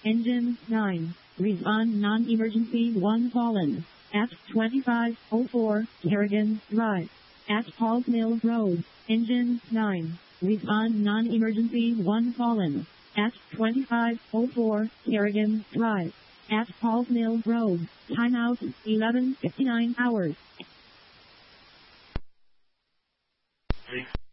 Engine 9. Respond non-emergency 1 fallen. At 2504 Kerrigan Drive. At Paul's Mill Road. Engine 9. Respond non-emergency 1 fallen. At 2504 Kerrigan Drive. At Paul's Mill Road. Timeout 11:59 hours.